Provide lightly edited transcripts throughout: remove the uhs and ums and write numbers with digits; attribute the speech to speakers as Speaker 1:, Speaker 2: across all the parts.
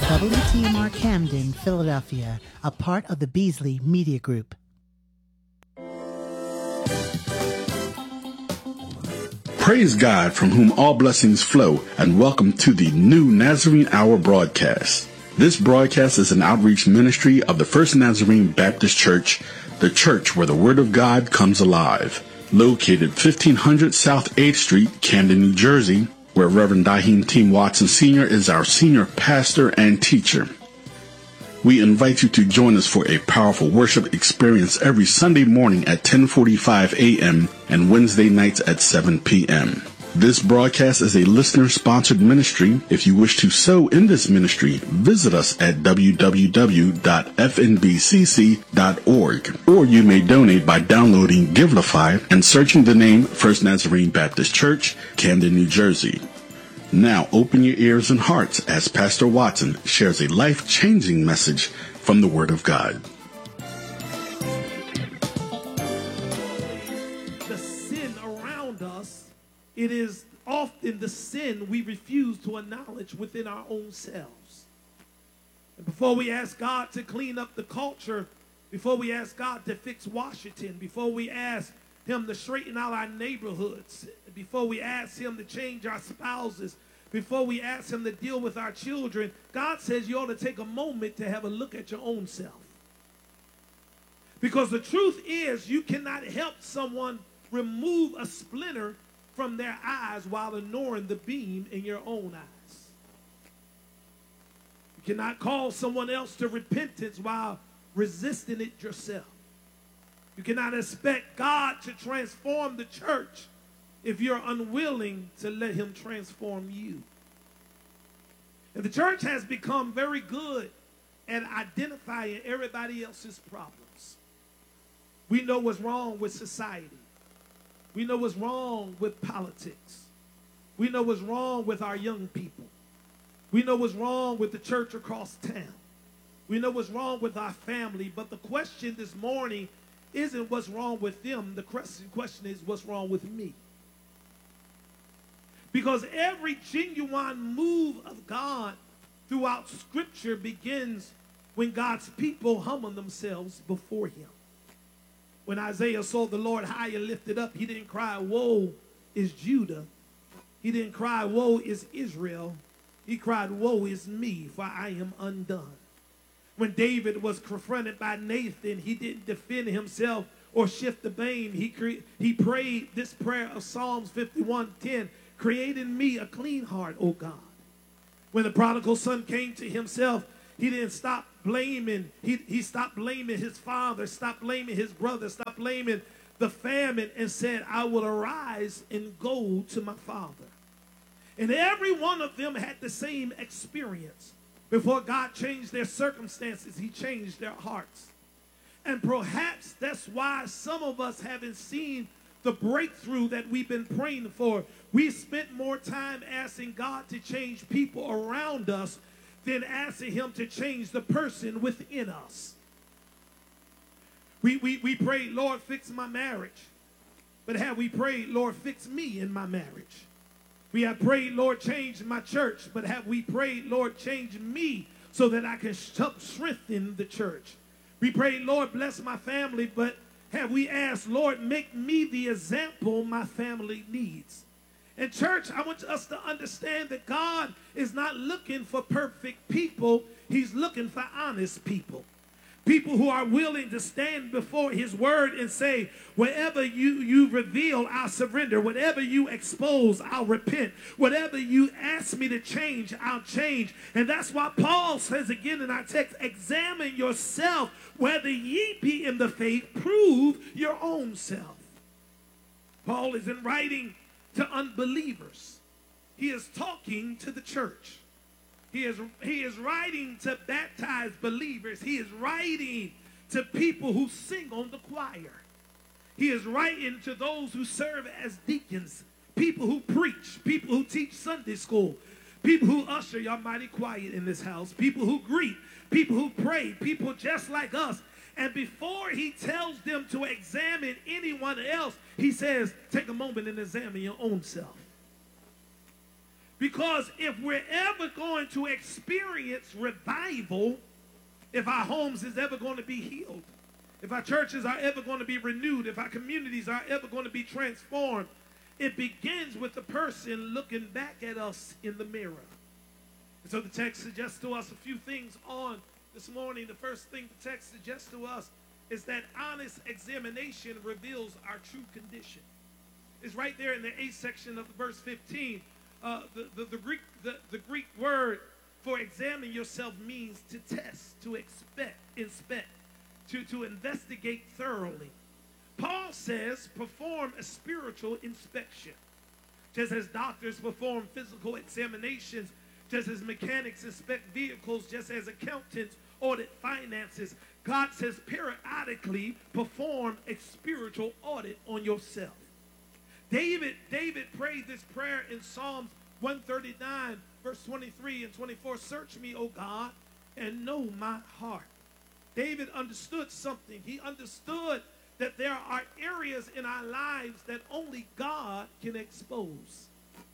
Speaker 1: WTMR Camden, Philadelphia, a part of the Beasley Media Group.
Speaker 2: Praise God, from whom all blessings flow, and welcome to the new Nazarene Hour broadcast. This broadcast is an outreach ministry of the First Nazarene Baptist Church, the church where the Word of God comes alive. Located 1500 South 8th Street, Camden, New Jersey, where Reverend Daheem Team Watson Sr. is our senior pastor and teacher. We invite you to join us for a powerful worship experience every Sunday morning at 10:45 a.m. and Wednesday nights at 7 p.m. This broadcast is a listener-sponsored ministry. If you wish to sow in this ministry, visit us at www.fnbcc.org, or you may donate by downloading Givelify and searching the name First Nazarene Baptist Church, Camden, New Jersey. Now open your ears and hearts as Pastor Watson shares a life-changing message from the Word of God.
Speaker 3: The sin around us, it is often the sin we refuse to acknowledge within our own selves. And before we ask God to clean up the culture, before we ask God to fix Washington, before we ask Him to straighten out our neighborhoods, before we ask Him to change our spouses, before we ask Him to deal with our children, God says you ought to take a moment to have a look at your own self. Because the truth is, you cannot help someone remove a splinter from their eyes while ignoring the beam in your own eyes. You cannot call someone else to repentance while resisting it yourself. You cannot expect God to transform the church if you're unwilling to let Him transform you. And the church has become very good at identifying everybody else's problems. We know what's wrong with society. We know what's wrong with politics. We know what's wrong with our young people. We know what's wrong with the church across town. We know what's wrong with our family. But the question this morning isn't what's wrong with them. The question is what's wrong with me. Because every genuine move of God throughout Scripture begins when God's people humble themselves before Him. When Isaiah saw the Lord high and lifted up, he didn't cry, woe is Judah. He didn't cry, woe is Israel. He cried, woe is me, for I am undone. When David was confronted by Nathan, he didn't defend himself or shift the blame. He prayed this prayer of Psalms 51:10, create in me a clean heart, O God. When the prodigal son came to himself, he didn't stop blaming. He stopped blaming his father, stopped blaming his brother, stopped blaming the famine, and said, I will arise and go to my father. And every one of them had the same experience. Before God changed their circumstances, He changed their hearts. And perhaps that's why some of us haven't seen the breakthrough that we've been praying for. We spent more time asking God to change people around us than asking Him to change the person within us. We prayed, Lord, fix my marriage. But have we prayed, Lord, fix me in my marriage? We have prayed, Lord, change my church. But have we prayed, Lord, change me so that I can help strengthen the church? We prayed, Lord, bless my family. But have we asked, Lord, make me the example my family needs? And church, I want us to understand that God is not looking for perfect people. He's looking for honest people. People who are willing to stand before His word and say, whatever you reveal, I'll surrender. Whatever you expose, I'll repent. Whatever you ask me to change, I'll change. And that's why Paul says again in our text, examine yourself, whether ye be in the faith, prove your own self. Paul isn't writing to unbelievers. He is talking to the church. He is writing to baptized believers. He is writing to people who sing on the choir. He is writing to those who serve as deacons, people who preach, people who teach Sunday school, people who usher. Y'all mighty quiet in this house. People who greet, people who pray, people just like us. And before he tells them to examine anyone else, he says, take a moment and examine your own self. Because if we're ever going to experience revival, if our homes is ever going to be healed, if our churches are ever going to be renewed, if our communities are ever going to be transformed, it begins with the person looking back at us in the mirror. And so the text suggests to us a few things on this morning. The first thing the text suggests to us is that honest examination reveals our true condition. It's right there in the 8th section of verse 15. The Greek word for examine yourself means to test, to inspect, to investigate thoroughly. Paul says perform a spiritual inspection. Just as doctors perform physical examinations, just as mechanics inspect vehicles, just as accountants audit finances, God says periodically perform a spiritual audit on yourself. David prayed this prayer in Psalms 139, verse 23 and 24. Search me, O God, and know my heart. David understood something. He understood that there are areas in our lives that only God can expose.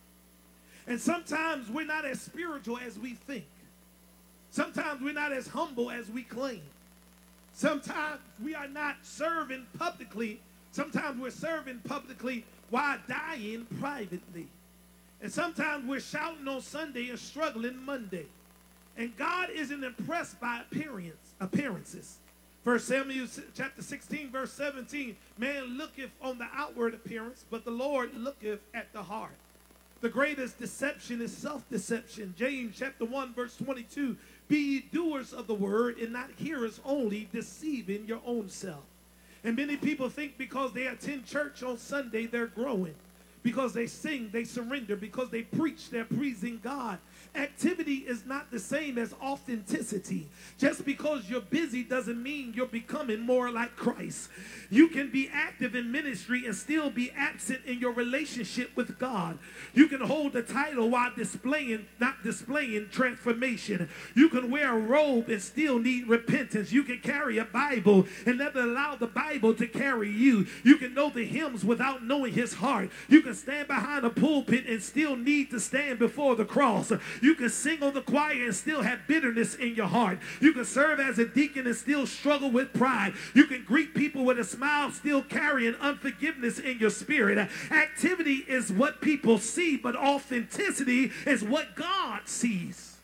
Speaker 3: And sometimes we're not as spiritual as we think. Sometimes we're not as humble as we claim. Sometimes we are not serving publicly. Sometimes we're serving publicly while dying privately. And sometimes we're shouting on Sunday and struggling Monday. And God isn't impressed by appearances. 1 Samuel chapter 16, verse 17, man looketh on the outward appearance, but the Lord looketh at the heart. The greatest deception is self-deception. James chapter 1, verse 22, be ye doers of the word and not hearers only, deceiving your own self. And many people think because they attend church on Sunday, they're growing. Because they sing, they surrender. Because they preach, they're praising God. Activity is not the same as authenticity. Just because you're busy doesn't mean you're becoming more like Christ. You can be active in ministry and still be absent in your relationship with God. You can hold the title while not displaying transformation. You can wear a robe and still need repentance. You can carry a Bible and never allow the Bible to carry you. You can know the hymns without knowing his heart. You can stand behind a pulpit and still need to stand before the cross. You can sing on the choir and still have bitterness in your heart. You can serve as a deacon and still struggle with pride. You can greet people with a smile, still carrying unforgiveness in your spirit. Activity is what people see, but authenticity is what God sees.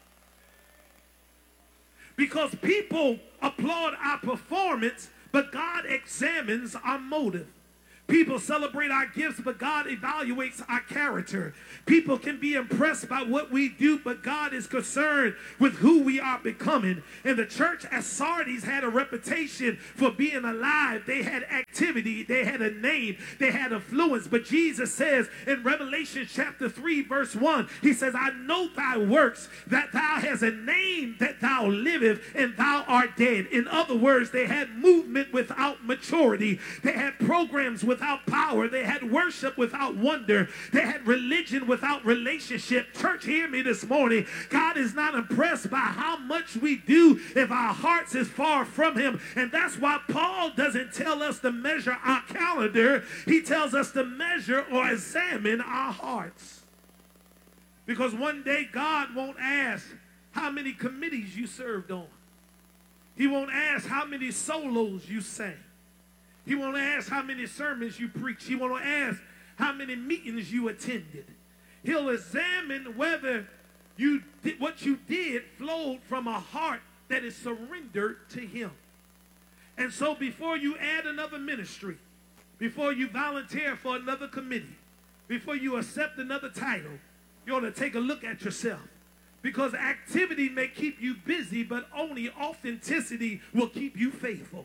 Speaker 3: Because people applaud our performance, but God examines our motive. People celebrate our gifts, but God evaluates our character. People can be impressed by what we do, but God is concerned with who we are becoming. And the church at Sardis had a reputation for being alive. They had activity. They had a name. They had influence. But Jesus says in Revelation chapter 3, verse 1, he says, I know thy works, that thou hast a name, that thou livest, and thou art dead. In other words, they had movement without maturity. They had programs without power. They had worship without wonder. They had religion without relationship. Church, hear me this morning. God is not impressed by how much we do if our hearts is far from him. And that's why Paul doesn't tell us to measure our calendar. He tells us to measure or examine our hearts. Because one day God won't ask how many committees you served on. He won't ask how many solos you sang. He won't ask how many sermons you preached. He won't ask how many meetings you attended. He'll examine whether what you did flowed from a heart that is surrendered to him. And so before you add another ministry, before you volunteer for another committee, before you accept another title, you ought to take a look at yourself. Because activity may keep you busy, but only authenticity will keep you faithful.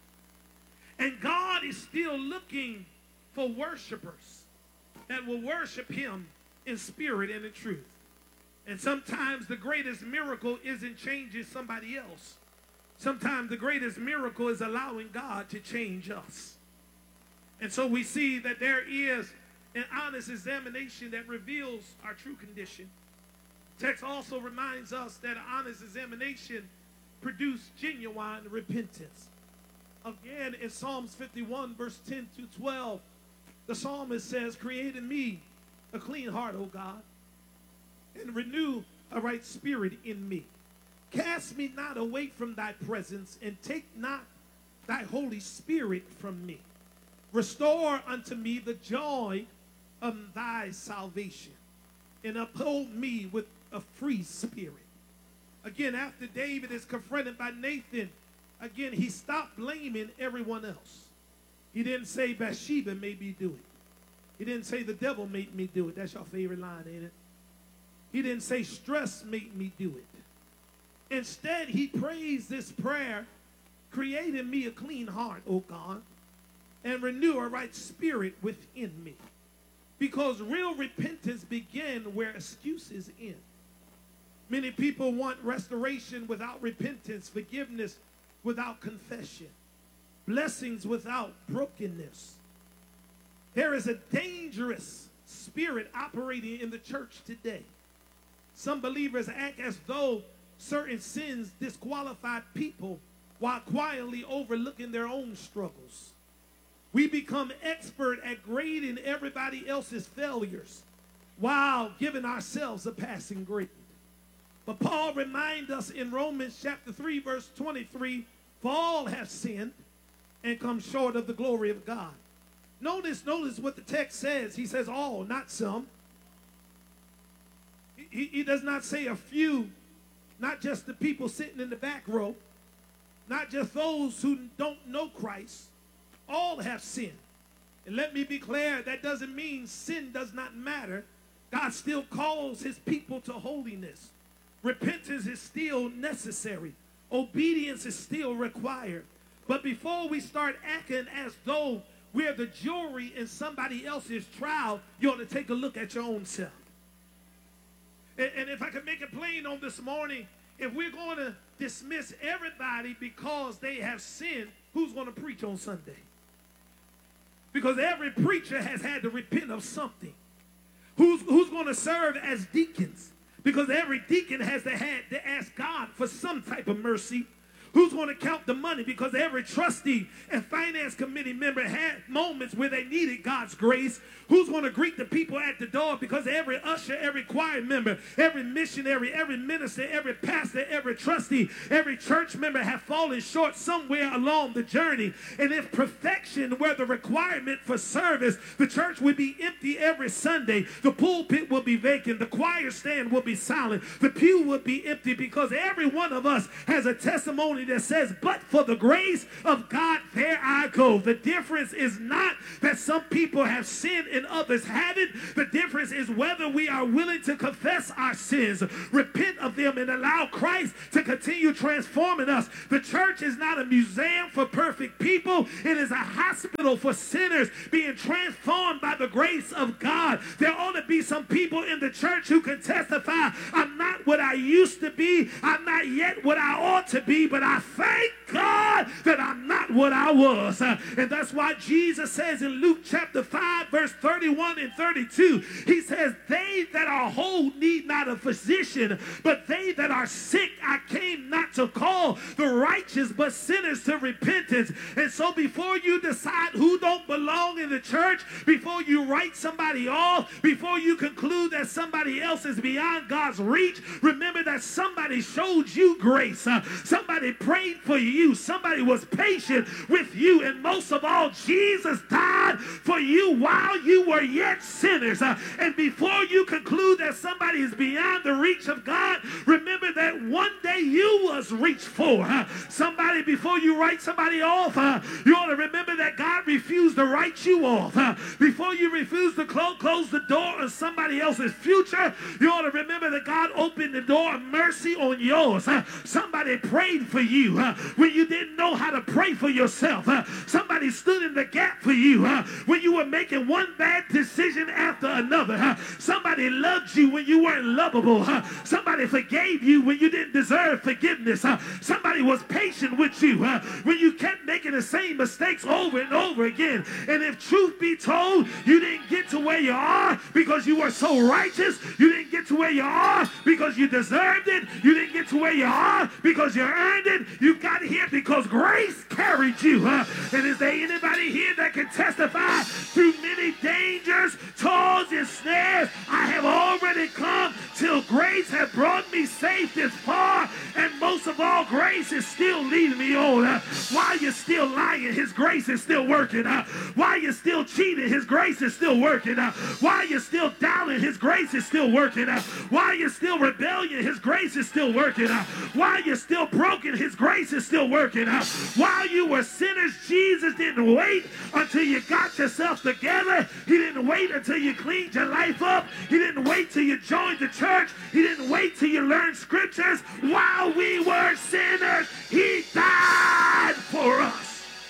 Speaker 3: And God is still looking for worshipers that will worship him in spirit and in truth. And sometimes the greatest miracle isn't changing somebody else. Sometimes the greatest miracle is allowing God to change us. And so we see that there is an honest examination that reveals our true condition. Text also reminds us that an honest examination produced genuine repentance. Again, in Psalms 51, verse 10 to 12, the psalmist says, create in me a clean heart, O God, and renew a right spirit in me. Cast me not away from thy presence, and take not thy Holy Spirit from me. Restore unto me the joy of thy salvation, and uphold me with a free spirit. Again, after David is confronted by Nathan, again, he stopped blaming everyone else. He didn't say Bathsheba made me do it. He didn't say the devil made me do it. That's your favorite line, ain't it? He didn't say stress made me do it. Instead, he prays this prayer, create in me a clean heart, O God, and renew a right spirit within me. Because real repentance begins where excuses end. Many people want restoration without repentance, forgiveness without confession, blessings without brokenness. There is a dangerous spirit operating in the church today. Some believers act as though certain sins disqualify people while quietly overlooking their own struggles. We become expert at grading everybody else's failures while giving ourselves a passing grade. But Paul reminds us in Romans chapter 3, verse 23, for all have sinned and come short of the glory of God. Notice what the text says. He says all, not some. He does not say a few, not just the people sitting in the back row, not just those who don't know Christ. All have sinned. And let me be clear, that doesn't mean sin does not matter. God still calls his people to holiness. Repentance is still necessary. Obedience is still required. But before we start acting as though we're the jury in somebody else's trial, you ought to take a look at your own self. And if I can make it plain on this morning, if we're going to dismiss everybody because they have sinned, who's going to preach on Sunday? Because every preacher has had to repent of something. Who's going to serve as deacons? Because every deacon has to ask God for some type of mercy. Who's going to count the money? Because every trustee and finance committee member had moments where they needed God's grace. Who's going to greet the people at the door? Because every usher, every choir member, every missionary, every minister, every pastor, every trustee, every church member have fallen short somewhere along the journey. And if perfection were the requirement for service, the church would be empty every Sunday. The pulpit will be vacant. The choir stand will be silent. The pew would be empty, because every one of us has a testimony that says, but for the grace of God, there I go. The difference is not that some people have sinned and others haven't. The difference is whether we are willing to confess our sins, repent of them, and allow Christ to continue transforming us. The church is not a museum for perfect people. It is a hospital for sinners being transformed by the grace of God. There ought to be some people in the church who can testify, I'm not what I used to be. I'm not yet what I ought to be, but I thank God that I'm not what I was. And that's why Jesus says in Luke chapter 5, verse 31 and 32, he says, they that are whole need not a physician, but they that are sick I came not to call the righteous, but sinners to repentance. And so before you decide who don't belong in the church, before you write somebody off, before you conclude that somebody else is beyond God's reach, remember that somebody showed you grace. Somebody prayed for you. Somebody was patient with you. And most of all, Jesus died for you while you were yet sinners. And before you conclude that somebody is beyond the reach of God, remember that one day you was reached for. Somebody, before you write somebody off, you ought to remember that God refused to write you off. Before you refuse to close the door on somebody else's future, you ought to remember that God opened the door of mercy on yours. Somebody prayed for you when you didn't know how to pray for yourself. Somebody stood in the gap for you when you were making one bad decision after another. Somebody loved you when you weren't lovable. Somebody forgave you when you didn't deserve forgiveness. Somebody was patient with you when you kept making the same mistakes over and over again. And if truth be told, you didn't get to where you are because you were so righteous. You didn't get to where you are because you deserved it. You didn't get to where you are because you earned it. You got here because grace came carried you. And is there anybody here that can testify through many dangers, toils, and snares? I have already come till grace has brought me safe this far. And most of all, grace is still leading me on. While you're still lying, his grace is still working. While you're still cheating, his grace is still working. While you're still doubting, his grace is still working. While you're still rebellion, his grace is still working. While you're still broken, his grace is still working. While you were sinners, Jesus didn't wait until you got yourself together. He didn't wait until you cleaned your life up. He didn't wait till you joined the church. He didn't wait till you learned scriptures. While we were sinners, he died for us.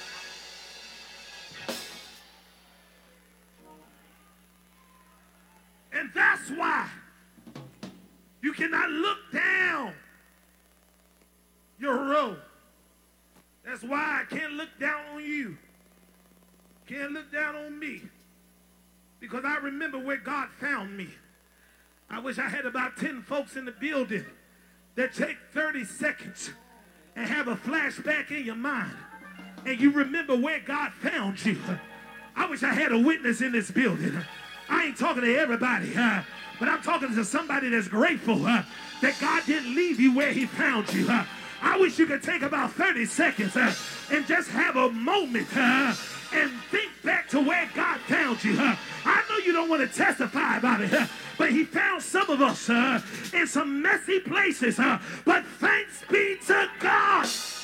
Speaker 3: And that's why you cannot look down your road. That's why I can't look down on you. Can't look down on me. Because I remember where God found me. I wish I had about 10 folks in the building that take 30 seconds and have a flashback in your mind. And you remember where God found you. I wish I had a witness in this building. I ain't talking to everybody, but I'm talking to somebody that's grateful that God didn't leave you where he found you. I wish you could take about 30 seconds and just have a moment and think back to where God found you. I know you don't want to testify about it, but he found some of us in some messy places. But thanks be to God.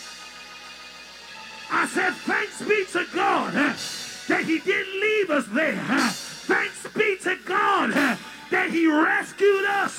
Speaker 3: I said thanks be to God that he didn't leave us there. Thanks be to God that he rescued us